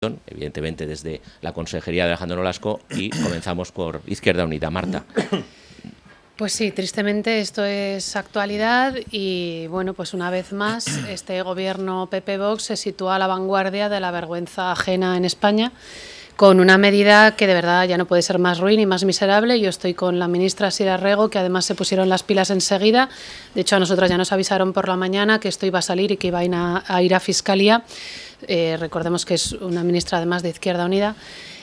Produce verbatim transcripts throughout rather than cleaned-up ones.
evidentemente desde la Consejería de Alejandro Nolasco, y comenzamos por Izquierda Unida. Marta. Pues sí, tristemente esto es actualidad y bueno, pues una vez más este gobierno P P-Vox se sitúa a la vanguardia de la vergüenza ajena en España con una medida que de verdad ya no puede ser más ruin y más miserable. Yo estoy con la ministra Sira Rego, que además se pusieron las pilas enseguida. De hecho, a nosotras ya nos avisaron por la mañana que esto iba a salir y que iba a ir a, a, ir a Fiscalía. Eh, recordemos que es una ministra además de Izquierda Unida.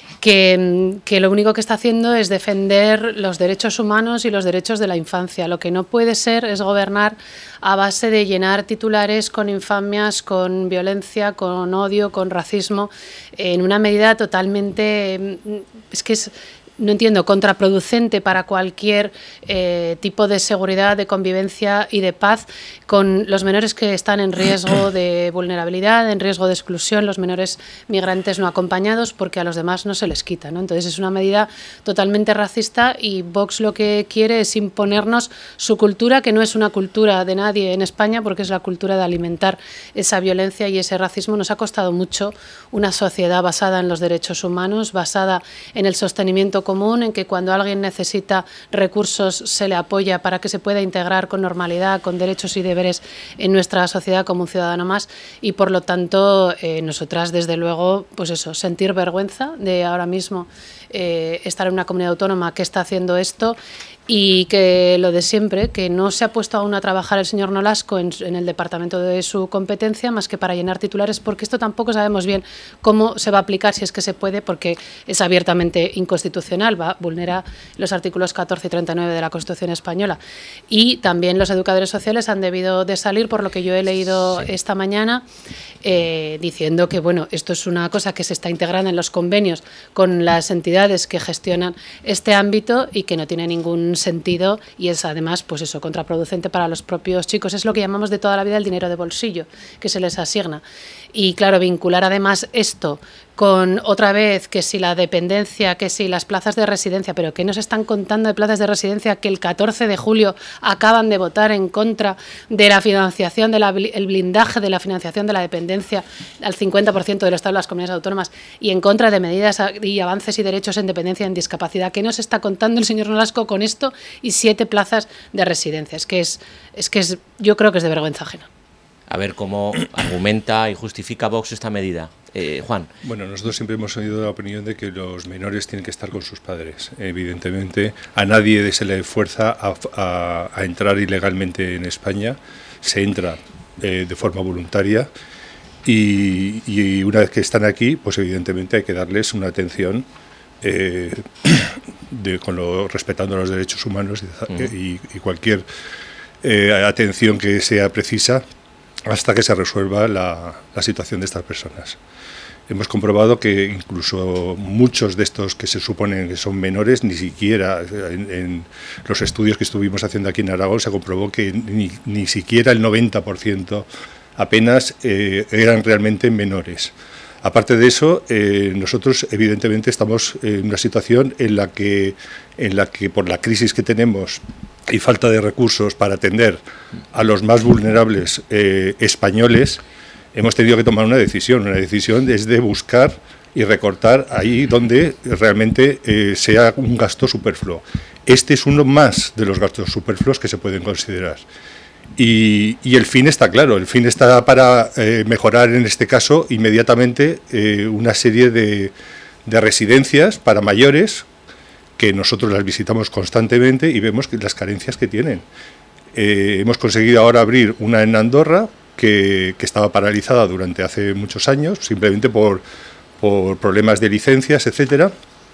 Que, que lo único que está haciendo es defender los derechos humanos y los derechos de la infancia. Lo que no puede ser es gobernar a base de llenar titulares con infamias, con violencia, con odio, con racismo, en una medida totalmente... Es que es... no entiendo, contraproducente para cualquier eh, tipo de seguridad, de convivencia y de paz con los menores que están en riesgo de vulnerabilidad, en riesgo de exclusión, los menores migrantes no acompañados, porque a los demás no se les quita, ¿no? Entonces es una medida totalmente racista y Vox lo que quiere es imponernos su cultura, que no es una cultura de nadie en España, porque es la cultura de alimentar esa violencia y ese racismo. Nos ha costado mucho una sociedad basada en los derechos humanos, basada en el sostenimiento común, en que cuando alguien necesita recursos se le apoya para que se pueda integrar con normalidad, con derechos y deberes en nuestra sociedad como un ciudadano más, y por lo tanto eh, nosotras desde luego, pues eso, sentir vergüenza de ahora mismo eh, estar en una comunidad autónoma que está haciendo esto. Y que lo de siempre, que no se ha puesto aún a trabajar el señor Nolasco en, en el departamento de su competencia más que para llenar titulares, porque esto tampoco sabemos bien cómo se va a aplicar, si es que se puede, porque es abiertamente inconstitucional, va, vulnera los artículos catorce y treinta y nueve de la Constitución española. Y también los educadores sociales han debido de salir, por lo que yo he leído sí. esta mañana, eh, diciendo que bueno, esto es una cosa que se está integrando en los convenios con las entidades que gestionan este ámbito y que no tiene ningún sentido y es además pues eso, contraproducente para los propios chicos. Es lo que llamamos de toda la vida el dinero de bolsillo que se les asigna. Y claro, vincular además esto con otra vez que si la dependencia, que si las plazas de residencia, pero ¿qué nos están contando de plazas de residencia que el catorce de julio acaban de votar en contra de la financiación, del de blindaje de la financiación de la dependencia al cincuenta por ciento del Estado de las comunidades autónomas y en contra de medidas y avances y derechos en dependencia y en discapacidad? ¿Qué nos está contando el señor Nolasco con esto y siete plazas de residencia? Es que es, es que es, yo creo que es de vergüenza ajena. A ver cómo argumenta y justifica Vox esta medida. Eh, Juan. Bueno, nosotros siempre hemos tenido la opinión de que los menores tienen que estar con sus padres. Evidentemente, a nadie se le fuerza a, a, a entrar ilegalmente en España. Se entra eh, de forma voluntaria y, y una vez que están aquí, pues evidentemente hay que darles una atención eh, de, con lo, respetando los derechos humanos y, uh-huh. y, y cualquier eh, atención que sea precisa hasta que se resuelva la, la situación de estas personas. Hemos comprobado que incluso muchos de estos que se suponen que son menores, ni siquiera en, en los estudios que estuvimos haciendo aquí en Aragón se comprobó que ni, ni siquiera el noventa por ciento apenas eh, eran realmente menores. Aparte de eso, eh, nosotros evidentemente estamos en una situación en la que, en la que por la crisis que tenemos y falta de recursos para atender a los más vulnerables eh, españoles, hemos tenido que tomar una decisión. Una decisión es de buscar y recortar ahí donde realmente eh, sea un gasto superfluo. Este es uno más de los gastos superfluos que se pueden considerar. Y, y el fin está claro, el fin está para eh, mejorar en este caso inmediatamente eh, una serie de, de residencias para mayores que nosotros las visitamos constantemente y vemos que las carencias que tienen. Eh, hemos conseguido ahora abrir una en Andorra que, que estaba paralizada durante hace muchos años, simplemente por, por problemas de licencias, etcétera.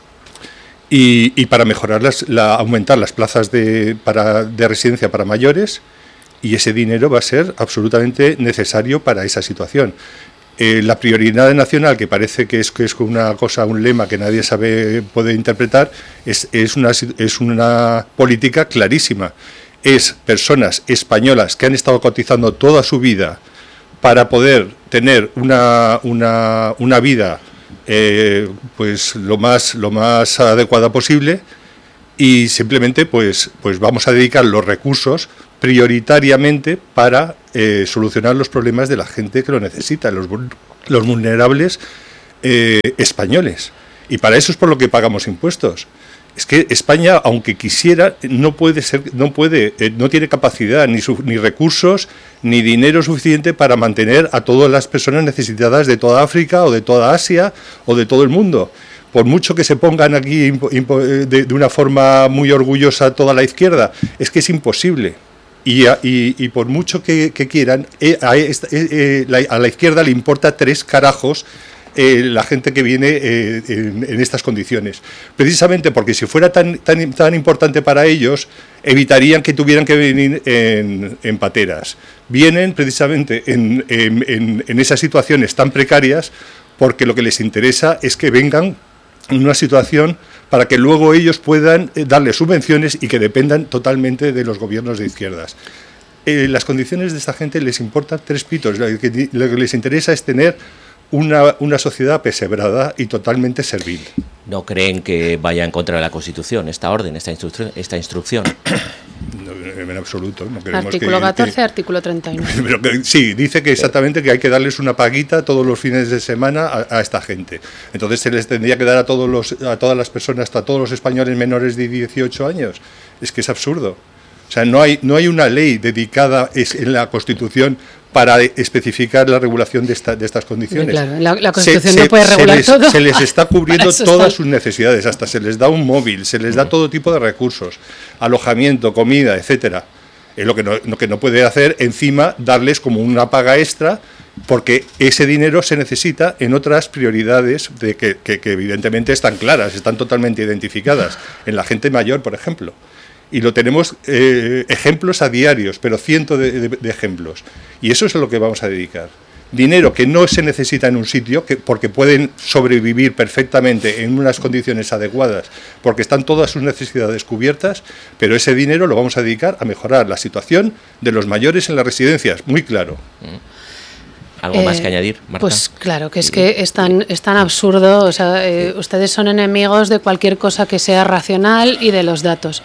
Y, y para mejorar las, la, aumentar las plazas de, para, de residencia para mayores, y ese dinero va a ser absolutamente necesario para esa situación. Eh, la prioridad nacional, que parece que es, que es una cosa, un lema que nadie sabe, puede interpretar, es, es, una, es una política clarísima. Es personas españolas que han estado cotizando toda su vida para poder tener una, una, una vida eh, pues lo más, lo más adecuada posible, y simplemente pues, pues vamos a dedicar los recursos prioritariamente para eh, solucionar los problemas de la gente que lo necesita, los, los vulnerables eh, españoles. Y para eso es por lo que pagamos impuestos. Es que España, aunque quisiera, no puede ser, no puede, eh, no tiene capacidad, ni, su, ni recursos, ni dinero suficiente para mantener a todas las personas necesitadas de toda África o de toda Asia o de todo el mundo. Por mucho que se pongan aquí de, de una forma muy orgullosa toda la izquierda, es que es imposible. Y, a, y, y por mucho que, que quieran, eh, a, eh, la, a la izquierda le importa tres carajos Eh, la gente que viene eh, en, en estas condiciones. Precisamente porque si fuera tan, tan, tan importante para ellos, evitarían que tuvieran que venir en, en pateras. Vienen precisamente en, en, en, en esas situaciones tan precarias porque lo que les interesa es que vengan en una situación para que luego ellos puedan darle subvenciones y que dependan totalmente de los gobiernos de izquierdas. Eh, las condiciones de esta gente les importan tres pitos. Lo que, lo que les interesa es tener Una, una sociedad apesebrada y totalmente servil. ¿No creen que vaya en contra de la Constitución esta orden, esta, instru esta instrucción? No, en absoluto. No queremos artículo que, catorce, que, artículo treinta y nueve. Pero que, sí, dice que exactamente que hay que darles una paguita todos los fines de semana a, a esta gente. Entonces se les tendría que dar a, todos los, a todas las personas, a todos los españoles menores de dieciocho años. Es que es absurdo. O sea, no hay, no hay una ley dedicada en la Constitución para especificar la regulación de, esta, de estas condiciones. Claro, la, la Constitución se, no puede se, regular se les, todo. Se les está cubriendo todas está. sus necesidades, hasta se les da un móvil, se les da todo tipo de recursos, alojamiento, comida, etcétera. Es lo que no, lo que no puede hacer, encima, darles como una paga extra, porque ese dinero se necesita en otras prioridades de que, que, que evidentemente están claras, están totalmente identificadas, en la gente mayor, por ejemplo. Y lo tenemos eh, ejemplos a diarios, pero cientos de, de, de ejemplos. Y eso es a lo que vamos a dedicar. Dinero que no se necesita en un sitio, que, porque pueden sobrevivir perfectamente en unas condiciones adecuadas, porque están todas sus necesidades cubiertas, pero ese dinero lo vamos a dedicar a mejorar la situación de los mayores en las residencias, muy claro. ¿Algo eh, más que añadir, Marta? Pues claro, que es que es tan, es tan absurdo. O sea, eh, ustedes son enemigos de cualquier cosa que sea racional y de los datos.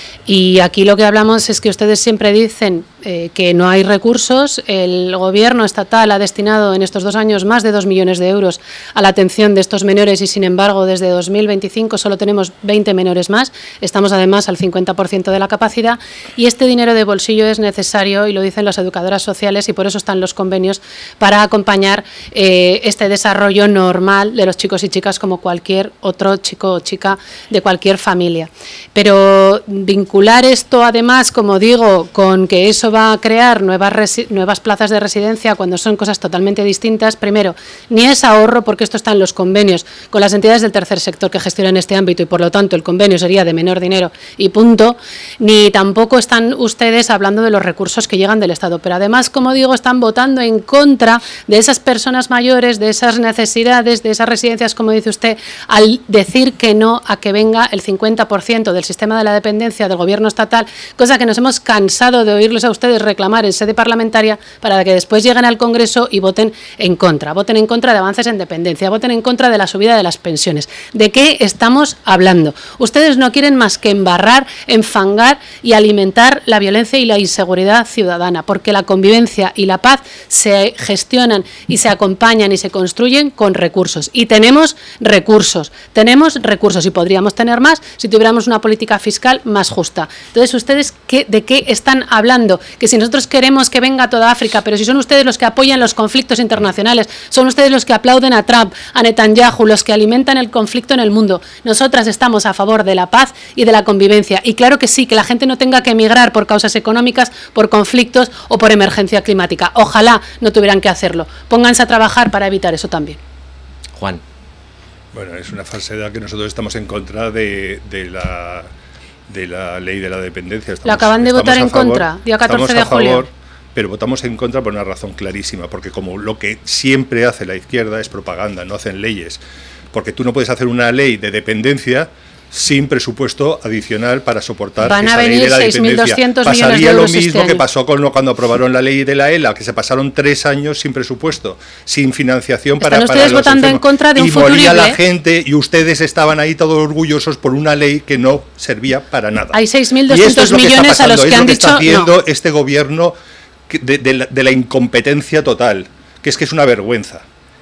Y aquí lo que hablamos es que ustedes siempre dicen eh, que no hay recursos. El gobierno estatal ha destinado en estos dos años más de dos millones de euros a la atención de estos menores y, sin embargo, desde dos mil veinticinco solo tenemos veinte menores más. Estamos, además, al cincuenta por ciento de la capacidad y este dinero de bolsillo es necesario, y lo dicen las educadoras sociales, y por eso están los convenios para acompañar eh, este desarrollo normal de los chicos y chicas como cualquier otro chico o chica de cualquier familia. Pero vincular esto, además, como digo, con que eso va a crear nuevas, nuevas plazas de residencia cuando son cosas totalmente distintas, primero, ni es ahorro, porque esto está en los convenios con las entidades del tercer sector que gestionan este ámbito y, por lo tanto, el convenio sería de menor dinero y punto, ni tampoco están ustedes hablando de los recursos que llegan del Estado. Pero además, como digo, están votando en contra de esas personas mayores, de esas necesidades, de esas residencias, como dice usted, al decir que no a que venga el cincuenta por ciento del sistema de la dependencia del gobierno estatal, cosa que nos hemos cansado de oírles a ustedes reclamar en sede parlamentaria, para que después lleguen al Congreso y voten en contra. Voten en contra de avances en dependencia, voten en contra de la subida de las pensiones. ¿De qué estamos hablando? Ustedes no quieren más que embarrar, enfangar y alimentar la violencia y la inseguridad ciudadana, porque la convivencia y la paz se gestionan y se acompañan y se construyen con recursos. Y tenemos recursos, tenemos recursos y podríamos tener más si tuviéramos una política fiscal más justa. Entonces, ¿ustedes qué, de qué están hablando? Que si nosotros queremos que venga toda África, pero si son ustedes los que apoyan los conflictos internacionales, son ustedes los que aplauden a Trump, a Netanyahu, los que alimentan el conflicto en el mundo. Nosotras estamos a favor de la paz y de la convivencia. Y claro que sí, que la gente no tenga que emigrar por causas económicas, por conflictos o por emergencia climática. Ojalá no tuvieran que hacerlo. Pónganse a trabajar para evitar eso también. Juan. Bueno, es una falsedad que nosotros estamos en contra de, de la... de la ley de la dependencia. Estamos, Lo acaban de votar en favor, contra, día catorce de julio. Favor, pero votamos en contra por una razón clarísima, porque como lo que siempre hace la izquierda es propaganda, no hacen leyes. Porque tú no puedes hacer una ley de dependencia sin presupuesto adicional para soportar Van esa a venir ley de la seis mil doscientos dependencia. millones de Pasaría euros lo mismo este que año. pasó con lo, cuando aprobaron la ley de la E L A, que se pasaron tres años sin presupuesto, sin financiación para, Están para ustedes los votando enfermos. en contra de un y moría futurible. la gente y ustedes estaban ahí todos orgullosos por una ley que no servía para nada. Hay seis mil Y esto doscientos es lo que está millones a los pasando, que es han lo que dicho está haciendo no. este gobierno de, de, la, de la incompetencia total, que es que es una vergüenza.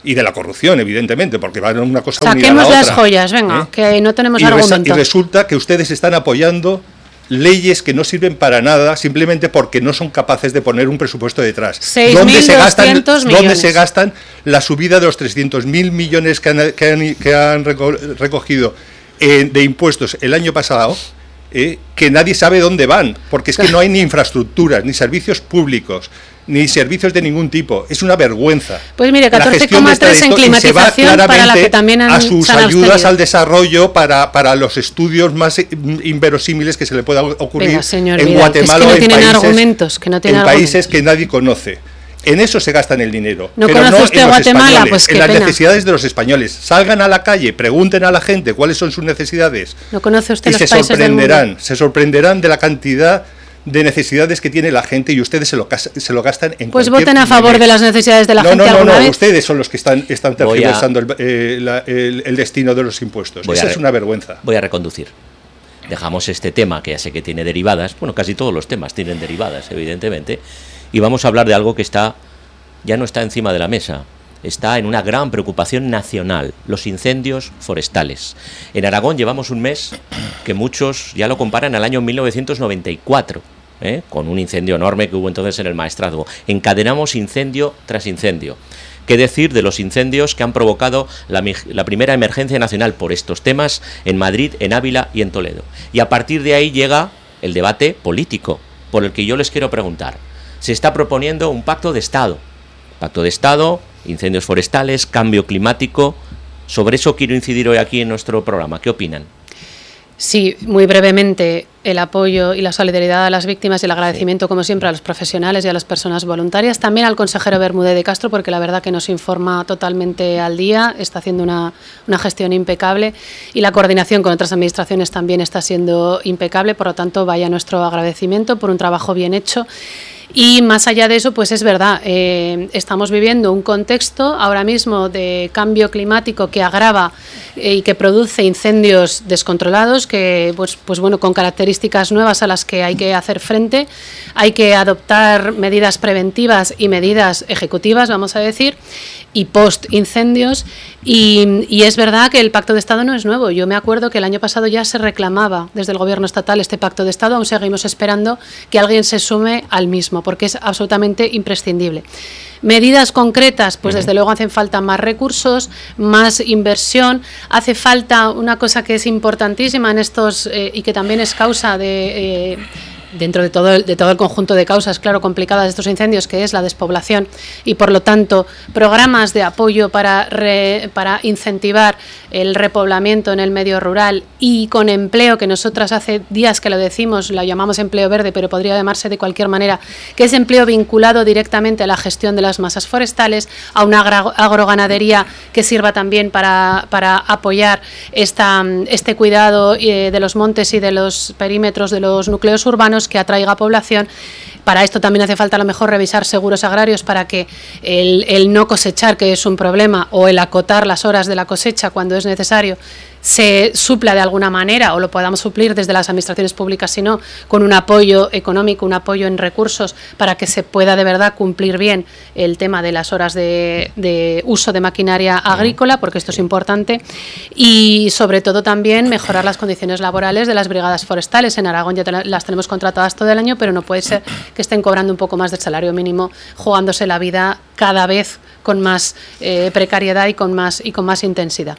y de la corrupción, evidentemente, porque van una cosa unida a la Saquemos otra. las joyas, venga, ¿Eh? que no tenemos y argumento. Y resulta que ustedes están apoyando leyes que no sirven para nada simplemente porque no son capaces de poner un presupuesto detrás. ¿Dónde se gastan, ¿Dónde se gastan la subida de los trescientos mil millones que han, que han, que han recogido eh, de impuestos el año pasado? Eh, que nadie sabe dónde van, porque es que no hay ni infraestructuras, ni servicios públicos, ni servicios de ningún tipo. Es una vergüenza. Pues mire, catorce coma tres en climatización, para la que también han, a sus han ayudas abstenido. al desarrollo para, para los estudios más inverosímiles que se le pueda ocurrir. Venga, señor en Vidal, Guatemala que es que no o en tienen países, argumentos, que no tienen en argumentos. países que nadie conoce. En eso se gastan el dinero. ¿No pero conoce no usted en los Guatemala? españoles, Pues qué en las pena. necesidades de los españoles. Salgan a la calle, pregunten a la gente cuáles son sus necesidades. ¿No conoce usted y los se países del mundo? sorprenderán, se sorprenderán de la cantidad de necesidades que tiene la gente y ustedes se lo, se lo gastan en Pues cualquier voten a favor nivel. de las necesidades de la no, gente no, no, alguna no, vez. ustedes son los que están, están Voy a- tergiversando el, eh, la- el- el destino de los impuestos. Voy Esa a es re- una vergüenza. Voy a reconducir. Dejamos este tema, que ya sé que tiene derivadas, bueno, casi todos los temas tienen derivadas, evidentemente, y vamos a hablar de algo que está, ya no está encima de la mesa, está en una gran preocupación nacional, los incendios forestales. En Aragón llevamos un mes que muchos ya lo comparan al año mil novecientos noventa y cuatro, ¿eh? con un incendio enorme que hubo entonces en el Maestrazgo. Encadenamos incendio tras incendio. ¿Qué decir de los incendios que han provocado la, la primera emergencia nacional por estos temas en Madrid, en Ávila y en Toledo? Y a partir de ahí llega el debate político, por el que yo les quiero preguntar. Se está proponiendo un pacto de Estado. Pacto de Estado, incendios forestales, cambio climático. Sobre eso quiero incidir hoy aquí en nuestro programa. ¿Qué opinan? Sí, muy brevemente, el apoyo y la solidaridad a las víctimas y el agradecimiento, como siempre, a los profesionales y a las personas voluntarias. También al consejero Bermúdez de Castro, porque la verdad que nos informa totalmente al día, está haciendo una, una gestión impecable y la coordinación con otras administraciones también está siendo impecable. Por lo tanto, vaya nuestro agradecimiento por un trabajo bien hecho. Y más allá de eso, pues es verdad, eh, estamos viviendo un contexto ahora mismo de cambio climático que agrava eh, y que produce incendios descontrolados, que pues, pues bueno, con características nuevas a las que hay que hacer frente. Hay que adoptar medidas preventivas y medidas ejecutivas, vamos a decir, y post-incendios. Y, y es verdad que el Pacto de Estado no es nuevo. Yo me acuerdo que el año pasado ya se reclamaba desde el Gobierno estatal este Pacto de Estado. Aún seguimos esperando que alguien se sume al mismo, porque es absolutamente imprescindible. Medidas concretas, pues desde luego hacen falta más recursos, más inversión. Hace falta una cosa que es importantísima en estos eh, y que también es causa de... Eh, dentro de todo, el, de todo el conjunto de causas, claro, complicadas de estos incendios, que es la despoblación, y por lo tanto programas de apoyo para, re, para incentivar el repoblamiento en el medio rural y con empleo, que nosotras hace días que lo decimos, lo llamamos empleo verde, pero podría llamarse de cualquier manera, que es empleo vinculado directamente a la gestión de las masas forestales, a una agro, agroganadería que sirva también para, para apoyar esta, este cuidado eh, de los montes y de los perímetros de los núcleos urbanos, que atraiga población. Para esto también hace falta a lo mejor revisar seguros agrarios para que el, el no cosechar, que es un problema, o el acotar las horas de la cosecha cuando es necesario, se supla de alguna manera o lo podamos suplir desde las administraciones públicas, sino con un apoyo económico, un apoyo en recursos para que se pueda de verdad cumplir bien el tema de las horas de, de uso de maquinaria agrícola, porque esto es importante, y sobre todo también mejorar las condiciones laborales de las brigadas forestales. En Aragón ya te las tenemos contratadas todo el año, pero no puede ser que estén cobrando un poco más del salario mínimo, jugándose la vida cada vez con más eh, precariedad y con más, y con más intensidad.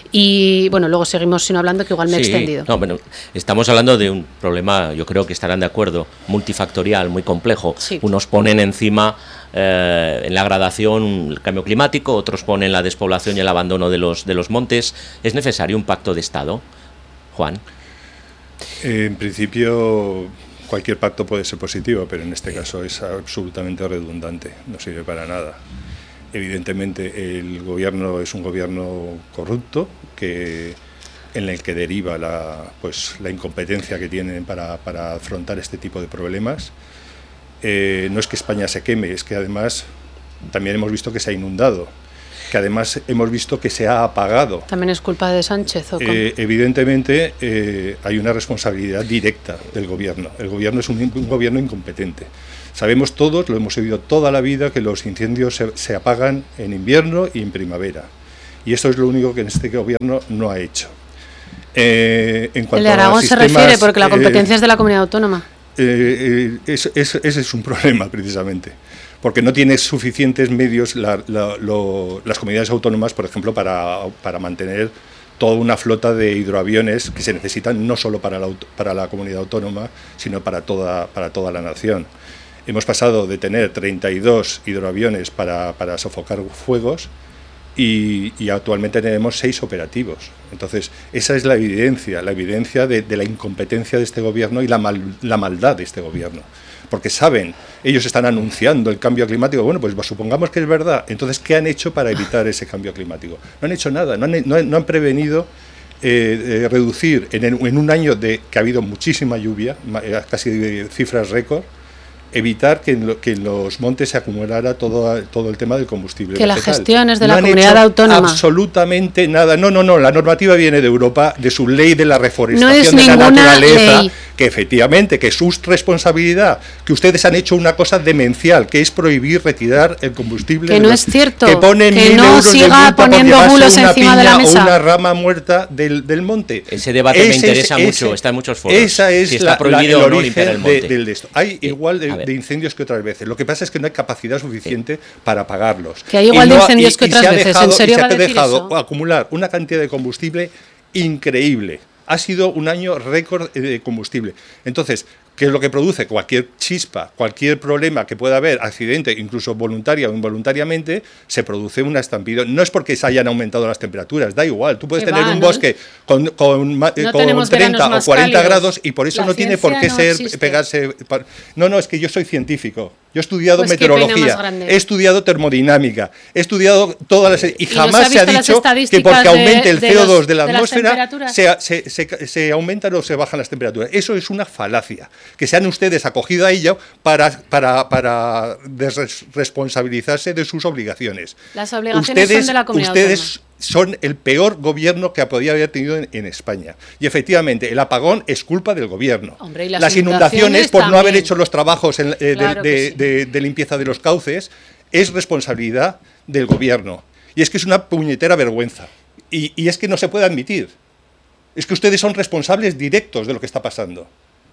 Y bueno, luego seguimos sino hablando, que igual me he Sí, extendido. No, bueno, estamos hablando de un problema, yo creo que estarán de acuerdo, multifactorial, muy complejo. Sí. Unos ponen encima eh, en la gradación el cambio climático, otros ponen la despoblación y el abandono de los, de los montes. ¿Es necesario un pacto de Estado, Juan? En principio, cualquier pacto puede ser positivo, pero en este caso es absolutamente redundante, no sirve para nada. Evidentemente el gobierno es un gobierno corrupto que, en el que deriva la, pues, la incompetencia que tienen para, para afrontar este tipo de problemas. Eh, no es que España se queme, es que además también hemos visto que se ha inundado, que además hemos visto que se ha apagado. ¿También es culpa de Sánchez? ¿O cómo? Eh, evidentemente eh, hay una responsabilidad directa del gobierno. El gobierno es un, un gobierno incompetente. Sabemos todos, lo hemos oído toda la vida, que los incendios se, se apagan en invierno y en primavera. Y eso es lo único que en este gobierno no ha hecho. Eh, en cuanto el de Aragón a sistemas, se refiere, porque la competencia eh, es de la comunidad autónoma. Eh, eh, es, es, ese es un problema, precisamente, porque no tiene suficientes medios la, la, lo, las comunidades autónomas, por ejemplo, para, para mantener toda una flota de hidroaviones que se necesitan no solo para la, para la comunidad autónoma, sino para toda, para toda la nación. Hemos pasado de tener treinta y dos hidroaviones para, para sofocar fuegos y, y actualmente tenemos seis operativos. Entonces, esa es la evidencia, la evidencia de, de la incompetencia de este gobierno y la, mal, la maldad de este gobierno. Porque saben, ellos están anunciando el cambio climático, bueno, pues supongamos que es verdad, entonces, ¿qué han hecho para evitar ese cambio climático? No han hecho nada, no han, no han, no han prevenido eh, eh, reducir en, en un año de que ha habido muchísima lluvia, casi de cifras récord, evitar que en, lo, que en los montes se acumulara todo, todo el tema del combustible que vegetal. La gestión es de no la comunidad autónoma. Absolutamente nada. No, no, no. La normativa viene de Europa, de su ley de la reforestación no es de la naturaleza, ley. Que efectivamente, que es su responsabilidad, que ustedes han hecho una cosa demencial, que es prohibir retirar el combustible. Que no los, es cierto. Que ponen que no siga poniendo bulos encima de la mesa. O una rama muerta del, del monte. Ese debate ese me interesa es, mucho, ese, está en muchos foros. Esa es si la, está prohibido la, el o no origen limpiar el monte. De, de, de esto. Hay igual de, de incendios que otras veces. Lo que pasa es que no hay capacidad suficiente sí. para apagarlos. Que hay igual no, de incendios y, que otras y veces. Dejado, ¿En serio y se va ha a decir dejado eso? acumular una cantidad de combustible increíble. Ha sido un año récord de combustible. Entonces, ¿qué es lo que produce? Cualquier chispa, cualquier problema que pueda haber, accidente, incluso voluntaria o involuntariamente, se produce una estampida. No es porque se hayan aumentado las temperaturas, da igual. Tú puedes que tener va, un ¿no? bosque con, con, no con treinta o cuarenta cálidos. Grados y por eso la no tiene por qué no ser, existe. pegarse... No, no, es que yo soy científico. Yo he estudiado pues meteorología, he estudiado termodinámica, he estudiado todas las... Y, y jamás se ha dicho que porque aumente el C O dos de, de la de atmósfera se, se, se, se aumentan o se bajan las temperaturas. Eso es una falacia. Que sean ustedes acogidos a ello para, para, para desresponsabilizarse de sus obligaciones. Las obligaciones ustedes, son de la comunidad Ustedes autónoma. Son el peor gobierno que podía haber tenido en, en España. Y efectivamente, el apagón es culpa del gobierno. Hombre, ¿y las, las inundaciones, por también? no haber hecho los trabajos en, eh, claro de, de, sí. de, de limpieza de los cauces, es responsabilidad del gobierno. Y es que es una puñetera vergüenza. Y, y es que no se puede admitir. Es que ustedes son responsables directos de lo que está pasando.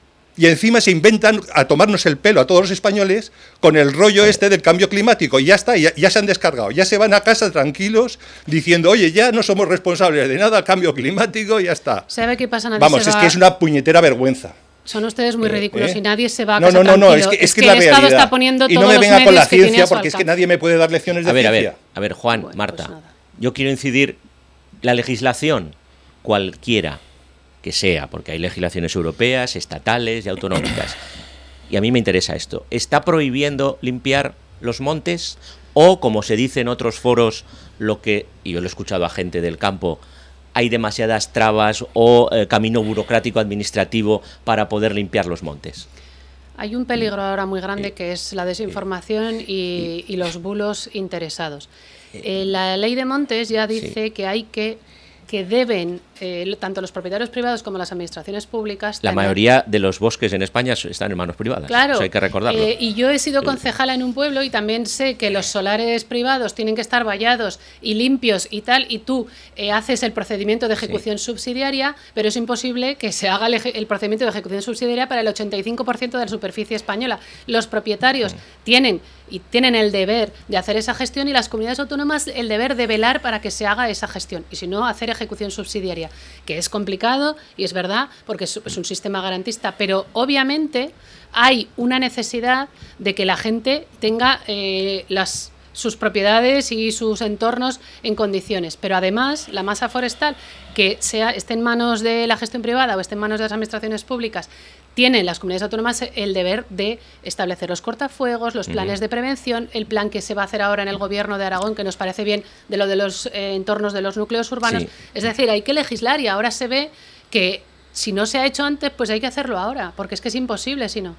Y encima se inventan a tomarnos el pelo a todos los españoles con el rollo este del cambio climático. Y ya está, ya, ya se han descargado. Ya se van a casa tranquilos diciendo, oye, ya no somos responsables de nada, cambio climático, ya está. ¿Sabe qué pasa? Nadie Vamos, se es va... que es una puñetera vergüenza. Son ustedes muy ridículos eh, ¿eh? y nadie se va a no, casa no, no, tranquilo. no, es que es, es que, que la el realidad. Estado está poniendo y todos no me venga los con la medios ciencia, porque es que nadie me puede dar lecciones de a ver, ciencia. A ver, a ver, Juan, bueno, Marta, pues yo quiero incidir, la legislación, cualquiera que sea, porque hay legislaciones europeas, estatales y autonómicas, y a mí me interesa esto, ¿está prohibiendo limpiar los montes? O, como se dice en otros foros, lo que, y yo lo he escuchado a gente del campo, hay demasiadas trabas o eh, camino burocrático administrativo para poder limpiar los montes. Hay un peligro ahora muy grande que es la desinformación y, y los bulos interesados. Eh, la ley de montes ya dice sí. que hay que que deben, eh, tanto los propietarios privados como las administraciones públicas... La tener... mayoría de los bosques en España están en manos privadas, claro, eso hay que recordarlo. Eh, y yo he sido concejala en un pueblo y también sé que los solares privados tienen que estar vallados y limpios y tal, y tú eh, haces el procedimiento de ejecución sí. subsidiaria, pero es imposible que se haga el, el procedimiento de ejecución subsidiaria para el ochenta y cinco por ciento de la superficie española. Los propietarios sí. tienen... y tienen el deber de hacer esa gestión y las comunidades autónomas el deber de velar para que se haga esa gestión y si no hacer ejecución subsidiaria, que es complicado y es verdad porque es, es un sistema garantista, pero obviamente hay una necesidad de que la gente tenga eh, las sus propiedades y sus entornos en condiciones, pero además la masa forestal que sea esté en manos de la gestión privada o esté en manos de las administraciones públicas, tienen las comunidades autónomas el deber de establecer los cortafuegos, los planes uh-huh. de prevención, el plan que se va a hacer ahora en el gobierno de Aragón, que nos parece bien, de lo de los eh, entornos de los núcleos urbanos. Sí. Es decir, hay que legislar y ahora se ve que si no se ha hecho antes, pues hay que hacerlo ahora, porque es que es imposible si no.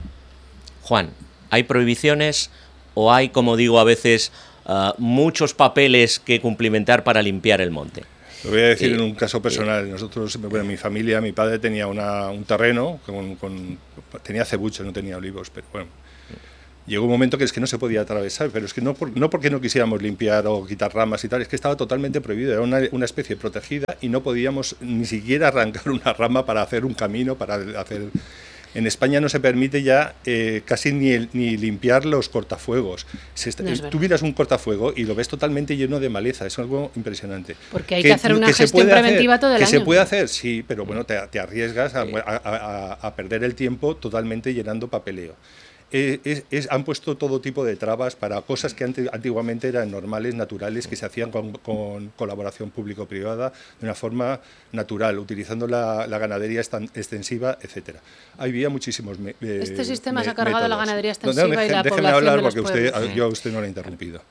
Juan, ¿hay prohibiciones o hay, como digo a veces, uh, muchos papeles que cumplimentar para limpiar el monte? Lo voy a decir eh, en un caso personal. Nosotros, bueno, mi familia, mi padre tenía una, un terreno, con, con, tenía cebuchos, no tenía olivos, pero bueno. Llegó un momento que es que no se podía atravesar, pero es que no, por, no porque no quisiéramos limpiar o quitar ramas y tal, es que estaba totalmente prohibido, era una, una especie protegida y no podíamos ni siquiera arrancar una rama para hacer un camino, para hacer... En España no se permite ya eh, casi ni, el, ni limpiar los cortafuegos. Se está, no es tú miras un cortafuego y lo ves totalmente lleno de maleza, es algo impresionante. Porque hay que, que hacer una que gestión preventiva hacer, todo el que año. Que se puede hacer, sí, pero bueno, te, te arriesgas a, a, a, a perder el tiempo totalmente llenando papeleo. Es, es, han puesto todo tipo de trabas para cosas que antiguamente eran normales, naturales, que se hacían con, con colaboración público-privada de una forma natural, utilizando la, la ganadería extensiva, etcétera. Había muchísimos eh, Este sistema me, se ha cargado métodos. la ganadería extensiva no, no, y la déjeme población hablar de los porque usted, pueblos. yo a usted no lo he interrumpido.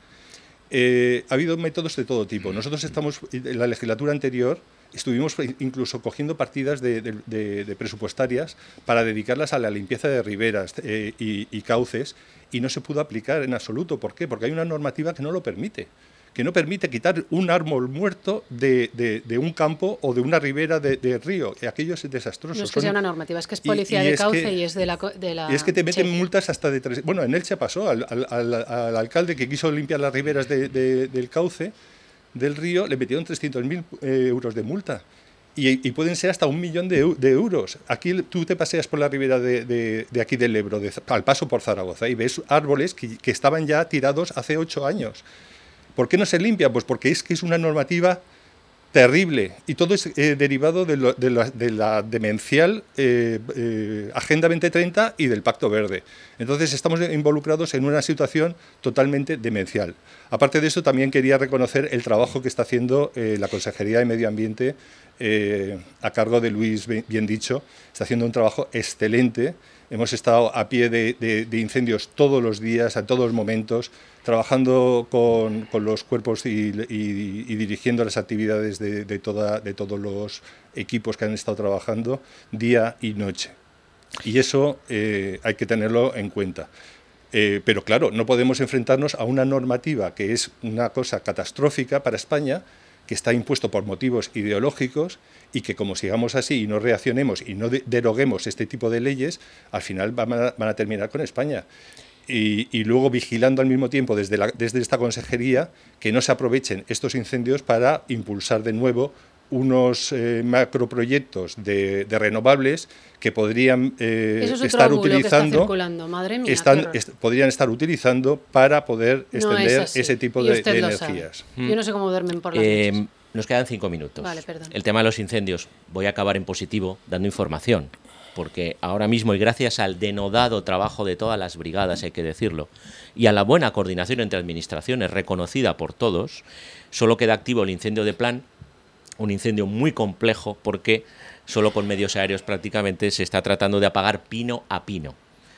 Eh, ha habido métodos de todo tipo. Nosotros estamos, en la legislatura anterior, estuvimos incluso cogiendo partidas de, de, de, de presupuestarias para dedicarlas a la limpieza de riberas eh, y, y cauces, y no se pudo aplicar en absoluto. ¿Por qué? Porque hay una normativa que no lo permite, que no permite quitar un árbol muerto de, de, de un campo o de una ribera de, de río. Y aquello es desastroso. No es que Son, sea una normativa, es que es policía y, y de es cauce que, y es de la, de la... Y es que te meten sí. multas hasta de tres... Bueno, en Elche pasó al, al, al, al alcalde que quiso limpiar las riberas de, de, del cauce del río, le metieron trescientos mil eh, euros de multa. Y, y pueden ser hasta un millón de, de euros. Aquí tú te paseas por la ribera de, de, de aquí del Ebro, de, al paso por Zaragoza, y ves árboles que, que estaban ya tirados hace ocho años. ¿Por qué no se limpia? Pues porque es que es una normativa terrible y todo es eh, derivado de, lo, de, la, de la demencial eh, eh, Agenda veinte treinta y del Pacto Verde. Entonces estamos involucrados en una situación totalmente demencial. Aparte de eso, también quería reconocer el trabajo que está haciendo eh, la Consejería de Medio Ambiente eh, a cargo de Luis Biendicho. Está haciendo un trabajo excelente. Hemos estado a pie de, de, de incendios todos los días, a todos los momentos, trabajando con, con los cuerpos y, y, y dirigiendo las actividades de, de, toda, de todos los equipos que han estado trabajando día y noche. Y eso eh, hay que tenerlo en cuenta. Eh, pero claro, no podemos enfrentarnos a una normativa que es una cosa catastrófica para España, que está impuesto por motivos ideológicos y que como sigamos así y no reaccionemos y no de deroguemos este tipo de leyes, al final van a, van a terminar con España. Y, y luego vigilando al mismo tiempo desde, la, desde esta consejería que no se aprovechen estos incendios para impulsar de nuevo unos eh, macroproyectos de, de renovables que podrían eh, Eso es estar utilizando, que está Madre mía, están, est podrían estar utilizando para poder extender no ese tipo de, de energías. Mm. Yo no sé cómo duermen por las eh, noches. Nos quedan cinco minutos. Vale, perdón. El tema de los incendios, voy a acabar en positivo dando información, porque ahora mismo, y gracias al denodado trabajo de todas las brigadas, hay que decirlo, y a la buena coordinación entre administraciones reconocida por todos, solo queda activo el incendio de Plan, un incendio muy complejo porque solo con medios aéreos prácticamente se está tratando de apagar pino a pino.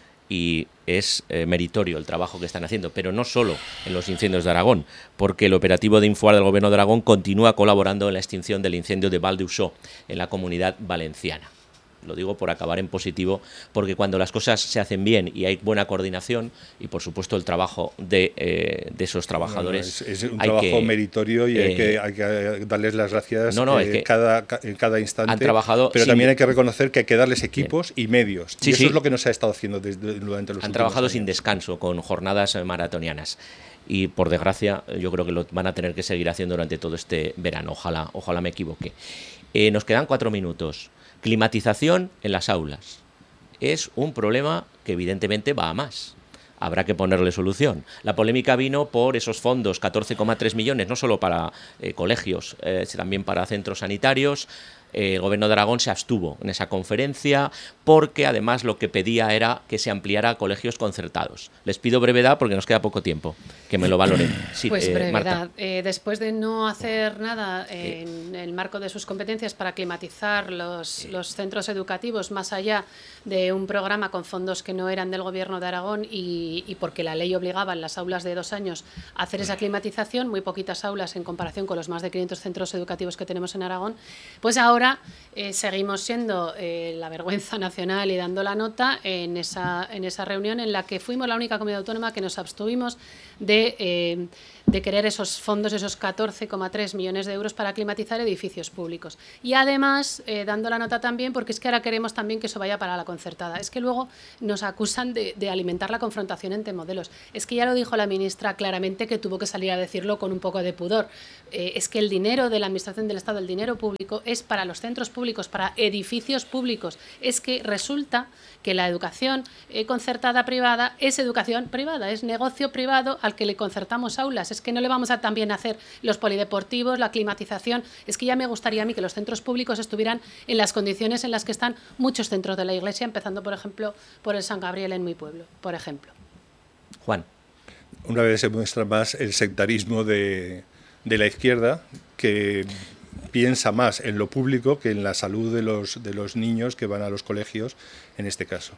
Y es eh, meritorio el trabajo que están haciendo, pero no solo en los incendios de Aragón, porque el operativo de Infoar del Gobierno de Aragón continúa colaborando en la extinción del incendio de Val d'Uixó en la Comunidad Valenciana. Lo digo por acabar en positivo, porque cuando las cosas se hacen bien y hay buena coordinación y, por supuesto, el trabajo de, eh, de esos trabajadores... No, no, es, es un trabajo que, meritorio y eh, hay, que, hay que darles las gracias no, no, eh, que cada, en cada instante. Han trabajado pero sin... también hay que reconocer que hay que darles equipos bien. y medios. Sí, y eso sí. es lo que no se ha estado haciendo desde, durante los Han últimos trabajado años. sin descanso, con jornadas maratonianas. Y, por desgracia, yo creo que lo van a tener que seguir haciendo durante todo este verano. Ojalá, ojalá me equivoque. Eh, nos quedan cuatro minutos. Climatización en las aulas. Es un problema que evidentemente va a más. Habrá que ponerle solución. La polémica vino por esos fondos, catorce coma tres millones, no solo para eh, colegios, eh, también para centros sanitarios. El Gobierno de Aragón se abstuvo en esa conferencia porque además lo que pedía era que se ampliara a colegios concertados. Les pido brevedad porque nos queda poco tiempo, que me lo valoren. Sí, pues eh, brevedad. Eh, después de no hacer nada en el marco de sus competencias para climatizar los, los centros educativos más allá de un programa con fondos que no eran del Gobierno de Aragón y, y porque la ley obligaba en las aulas de dos años a hacer esa climatización, muy poquitas aulas en comparación con los más de quinientos centros educativos que tenemos en Aragón, pues ahora Eh, seguimos siendo eh, la vergüenza nacional y dando la nota en esa, en esa reunión en la que fuimos la única comunidad autónoma que nos abstuvimos de, eh, de querer esos fondos, esos catorce coma tres millones de euros para climatizar edificios públicos. Y además, eh, dando la nota también, porque es que ahora queremos también que eso vaya para la concertada. Es que luego nos acusan de, de alimentar la confrontación entre modelos. Es que ya lo dijo la ministra claramente, que tuvo que salir a decirlo con un poco de pudor. Eh, es que el dinero de la Administración del Estado, el dinero público, es para los centros públicos, para edificios públicos. Es que resulta que la educación eh, concertada privada es educación privada, es negocio privado al que le concertamos aulas. Es que no le vamos a también hacer los polideportivos, la climatización. Es que ya me gustaría a mí que los centros públicos estuvieran en las condiciones en las que están muchos centros de la Iglesia, empezando, por ejemplo, por el San Gabriel en mi pueblo, por ejemplo. Juan. Una vez se muestra más el sectarismo de, de la izquierda, que piensa más en lo público que en la salud de los, de los niños que van a los colegios, en este caso.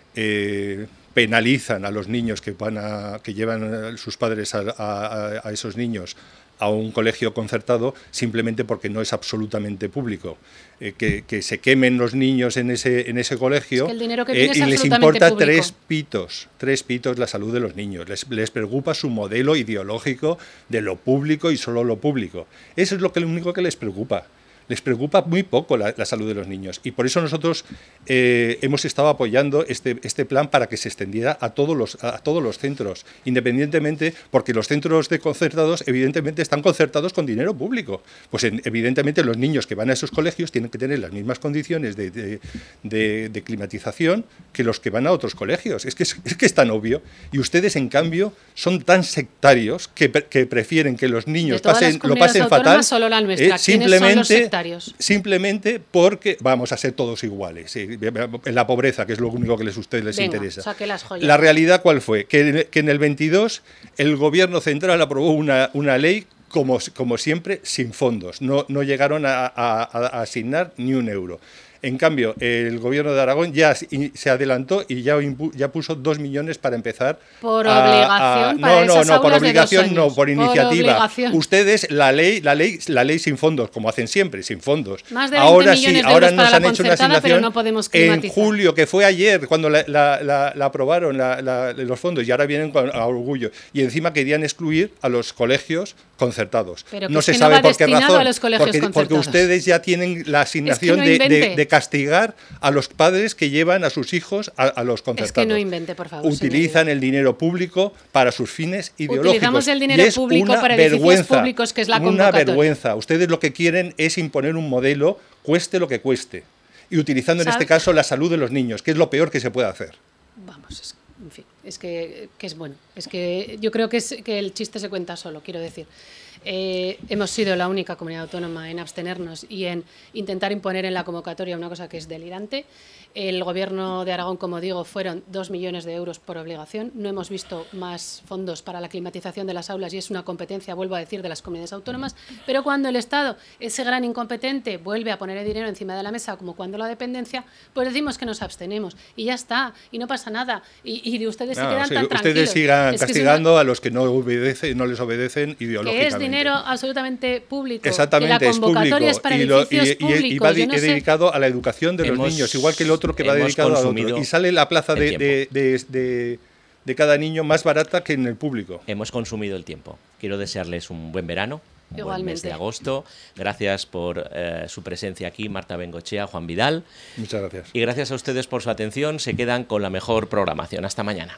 Eh, penalizan a los niños que, van a, que llevan a sus padres a, a, a esos niños a un colegio concertado simplemente porque no es absolutamente público. Eh, que, que se quemen los niños en ese, en ese colegio, es que el dinero que viene eh, es y les absolutamente importa público. tres pitos, tres pitos la salud de los niños. Les, les preocupa su modelo ideológico de lo público y solo lo público. Eso es lo, que, lo único que les preocupa. Les preocupa muy poco la, la salud de los niños, y por eso nosotros eh, hemos estado apoyando este, este plan para que se extendiera a todos los, a todos los centros, independientemente, porque los centros de concertados evidentemente están concertados con dinero público. Pues en, evidentemente los niños que van a esos colegios tienen que tener las mismas condiciones de, de, de, de climatización que los que van a otros colegios. Es que es, es que es tan obvio, y ustedes en cambio son tan sectarios que, que prefieren que los niños pasen, lo pasen fatal, solo la nuestra. eh, simplemente sectarios? Simplemente porque vamos a ser todos iguales, sí, en la pobreza, que es lo único que les, a ustedes les Venga, interesa. saque las joyas. La realidad, ¿cuál fue? Que, que en el veintidós el gobierno central aprobó una, una ley, como, como siempre, sin fondos. No, no llegaron a, a, a asignar ni un euro. En cambio, el gobierno de Aragón ya se adelantó y ya, ya puso dos millones para empezar. Por a, obligación. A, para no, no, esas no, por aulas obligación, de dos no, años. por iniciativa. Por Ustedes, la ley, la ley, la ley sin fondos, como hacen siempre, sin fondos. Más de veinte ahora millones sí, de ahora euros para nos la han hecho una concertada, asignación pero no podemos climatizar. en julio, que fue ayer, cuando la, la, la, la aprobaron la, la, los fondos, y ahora vienen con, a orgullo. Y encima querían excluir a los colegios concertados. Pero que no es se que sabe no va por qué razón. a los colegios porque, concertados. porque ustedes ya tienen la asignación es que no de, de, de castigar a los padres que llevan a sus hijos a, a los concertados. Es que no invente, por favor. Utilizan el dinero público para sus fines ideológicos. Utilizamos el dinero es público una para vergüenza, edificios públicos, que es la una convocatoria. vergüenza. Ustedes lo que quieren es imponer un modelo, cueste lo que cueste, y utilizando en ¿Sabe? este caso la salud de los niños, que es lo peor que se puede hacer. Vamos, es, en fin, es que, que es bueno. Es que yo creo que, es, que el chiste se cuenta solo, quiero decir. Eh, hemos sido la única comunidad autónoma en abstenernos y en intentar imponer en la convocatoria una cosa que es delirante. El gobierno de Aragón, como digo, fueron dos millones de euros por obligación. No hemos visto más fondos para la climatización de las aulas y es una competencia, vuelvo a decir, de las comunidades autónomas. Pero cuando el Estado, ese gran incompetente, vuelve a poner el dinero encima de la mesa, como cuando la dependencia, pues decimos que nos abstenemos y ya está, y no pasa nada. Y, y ustedes no, se quedan sí, tan ustedes tranquilos. sigan es castigando una... a los que no obedecen, no les obedecen ideológicamente. Que es dinero absolutamente público. Exactamente, que la convocatoria es es para y, lo, edificios y, públicos. y, y va Yo no dedicado sé. a la educación de hemos, los niños, igual que el otro que va dedicado a otro. Y sale la plaza de, de, de, de, de cada niño más barata que en el público. Hemos consumido el tiempo. Quiero desearles un buen verano, un Igualmente. buen mes de agosto. Gracias por eh, su presencia aquí, Marta Bengochea, Juan Vidal. Muchas gracias. Y gracias a ustedes por su atención. Se quedan con la mejor programación. Hasta mañana.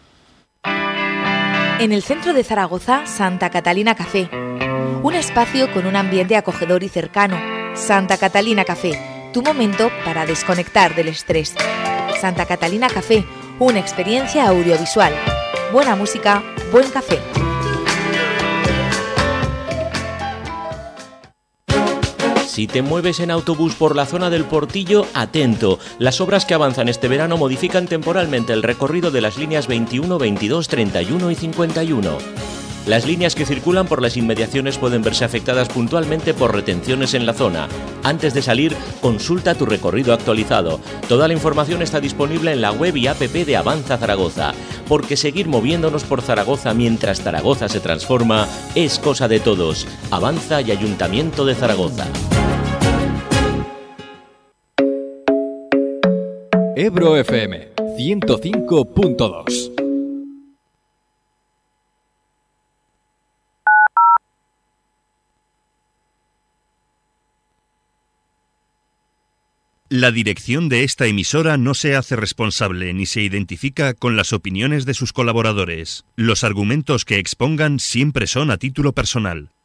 En el centro de Zaragoza, Santa Catalina Café. Un espacio con un ambiente acogedor y cercano. Santa Catalina Café, tu momento para desconectar del estrés. Santa Catalina Café, una experiencia audiovisual. Buena música, buen café. Si te mueves en autobús por la zona del Portillo, atento. Las obras que avanzan este verano modifican temporalmente el recorrido de las líneas veintiuno, veintidós, treinta y uno y cincuenta y uno. Las líneas que circulan por las inmediaciones pueden verse afectadas puntualmente por retenciones en la zona. Antes de salir, consulta tu recorrido actualizado. Toda la información está disponible en la web y app de Avanza Zaragoza, porque seguir moviéndonos por Zaragoza mientras Zaragoza se transforma es cosa de todos. Avanza y Ayuntamiento de Zaragoza. Ebro F M ciento cinco punto dos. La dirección de esta emisora no se hace responsable ni se identifica con las opiniones de sus colaboradores. Los argumentos que expongan siempre son a título personal.